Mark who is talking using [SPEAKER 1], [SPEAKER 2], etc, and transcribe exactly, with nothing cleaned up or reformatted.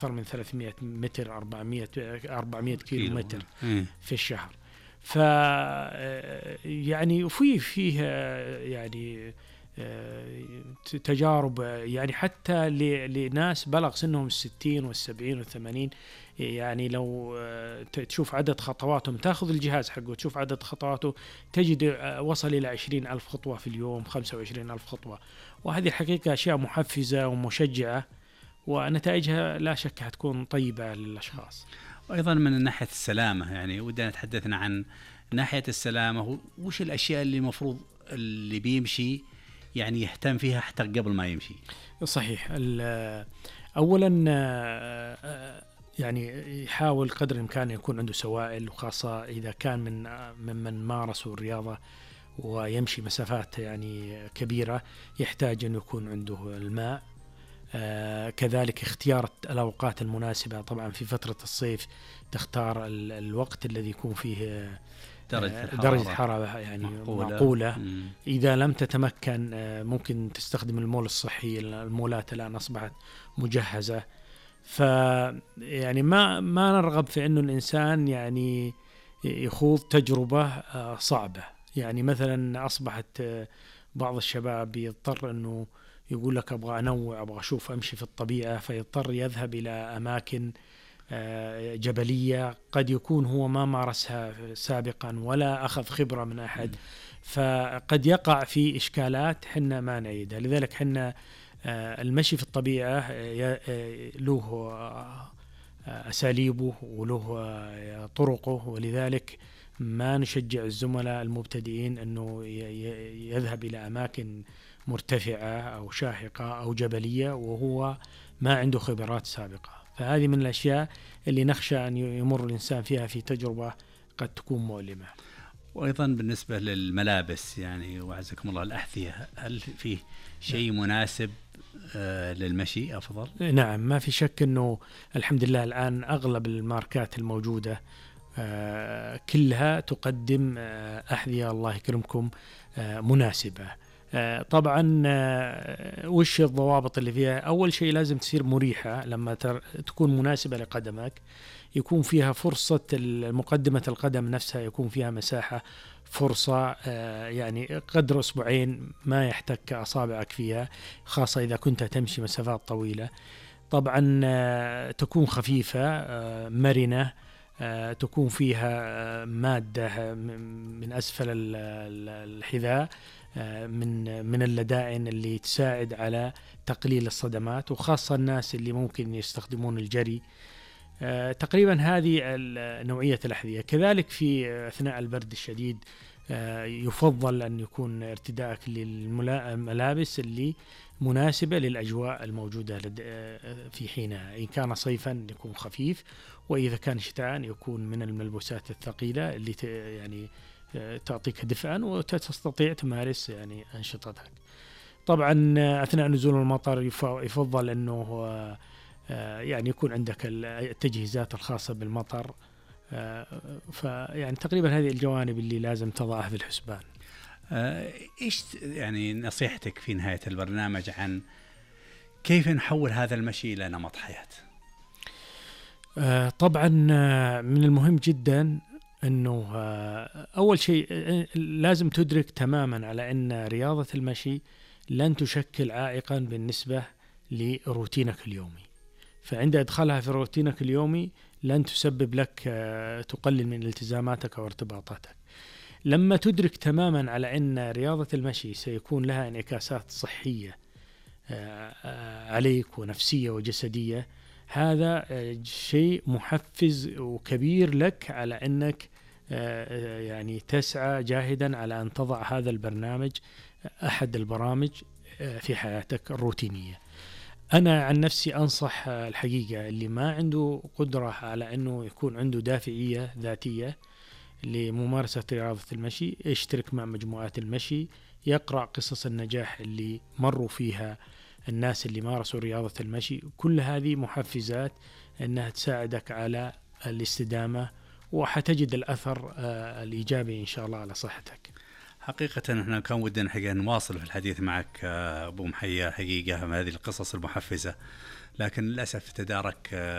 [SPEAKER 1] أكثر من ثلاثمائة متر أربعمائة أربعمائة كيلو متر
[SPEAKER 2] مم.
[SPEAKER 1] في الشهر. ف يعني وفي فيه يعني تجارب يعني حتى لناس بلغ سنهم الستين والسبعين والثمانين، يعني لو تشوف عدد خطواتهم، تأخذ الجهاز حقه وتشوف عدد خطواته تجد وصل إلى عشرين ألف خطوة في اليوم، خمسة وعشرين ألف خطوة. وهذه الحقيقة أشياء محفزة ومشجعة، ونتائجها لا شك هتكون طيبة للأشخاص.
[SPEAKER 2] وأيضا من ناحية السلامة، يعني ودنا تحدثنا عن ناحية السلامة، وش الأشياء اللي مفروض اللي بيمشي يعني يهتم فيها حتى قبل ما يمشي؟
[SPEAKER 1] صحيح. أولا يعني يحاول قدر الإمكان يكون عنده سوائل، وخاصة إذا كان من ممن مارسوا الرياضة ويمشي مسافات يعني كبيرة، يحتاج أن يكون عنده الماء. آه كذلك اختيار الأوقات المناسبة. طبعا في فترة الصيف تختار ال الوقت الذي يكون فيه
[SPEAKER 2] درجة الحرارة,
[SPEAKER 1] درجة حرارة يعني معقولة, معقولة. إذا لم تتمكن آه ممكن تستخدم المول الصحي. المولات الآن أصبحت مجهزة. فيعني ما ما نرغب في إنه الإنسان يعني يخوض تجربة آه صعبة. يعني مثلا أصبحت آه بعض الشباب يضطر إنه يقول لك أبغى أنوع، أبغى أشوف أمشي في الطبيعة، فيضطر يذهب إلى أماكن جبلية قد يكون هو ما مارسها سابقا ولا أخذ خبرة من أحد، فقد يقع في إشكالات حنا ما نعيدها. لذلك حنا المشي في الطبيعة له أساليبه وله طرقه، ولذلك ما نشجع الزملاء المبتدئين أنه يذهب إلى أماكن مرتفعة أو شاهقة أو جبلية وهو ما عنده خبرات سابقة. فهذه من الأشياء اللي نخشى أن يمر الإنسان فيها في تجربة قد تكون مؤلمة.
[SPEAKER 2] وأيضا بالنسبة للملابس يعني وعزكم الله الأحذية، هل فيه شيء مناسب آه للمشي أفضل؟
[SPEAKER 1] نعم، ما في شك أنه الحمد لله الآن أغلب الماركات الموجودة آه كلها تقدم آه أحذية الله يكرمكم آه مناسبة. آه طبعا آه وش الضوابط اللي فيها؟ أول شيء لازم تصير مريحة لما تكون مناسبة لقدمك، يكون فيها فرصة مقدمة القدم نفسها يكون فيها مساحة، فرصة آه يعني قدر أسبوعين ما يحتك أصابعك فيها، خاصة إذا كنت تمشي مسافات طويلة. طبعا آه تكون خفيفة آه مرنة، آه تكون فيها آه مادة من أسفل الحذاء آه من من اللدائن اللي تساعد على تقليل الصدمات، وخاصة الناس اللي ممكن يستخدمون الجري. آه تقريبا هذه نوعية الأحذية. كذلك في أثناء البرد الشديد آه يفضل أن يكون ارتداءك للملابس اللي مناسبة للأجواء الموجودة في حينها. إن كان صيفا يكون خفيف، وإذا كان شتاء يكون من الملبوسات الثقيلة اللي يعني تعطيك دفئا وتستطيع تمارس يعني أنشطتك. طبعا أثناء نزول المطر يفضل أنه يعني يكون عندك التجهيزات الخاصة بالمطر. فيعني تقريبا هذه الجوانب اللي لازم تضعها في الحسبان.
[SPEAKER 2] إيش يعني نصيحتك في نهاية البرنامج عن كيف نحول هذا المشي إلى نمط حياة؟
[SPEAKER 1] طبعا من المهم جدا أنه أول شيء لازم تدرك تماما على أن رياضة المشي لن تشكل عائقا بالنسبة لروتينك اليومي. فعند إدخالها في روتينك اليومي لن تسبب لك تقلل من التزاماتك أو ارتباطاتك. لما تدرك تماما على أن رياضة المشي سيكون لها انعكاسات صحية عليك ونفسية وجسدية، هذا شيء محفز وكبير لك على أنك يعني تسعى جاهدا على أن تضع هذا البرنامج أحد البرامج في حياتك الروتينية. أنا عن نفسي أنصح الحقيقة اللي ما عنده قدرة على أنه يكون عنده دافعية ذاتية لممارسة رياضة المشي، اشترك مع مجموعات المشي، يقرأ قصص النجاح اللي مروا فيها الناس اللي مارسوا رياضة المشي. كل هذه محفزات أنها تساعدك على الاستدامة، وحتجد الأثر الإيجابي إن شاء الله على صحتك.
[SPEAKER 2] حقيقة نحن كان ودنا حقيقة نواصل في الحديث معك أبو محيا حقيقة هذه القصص المحفزة، لكن للأسف تدارك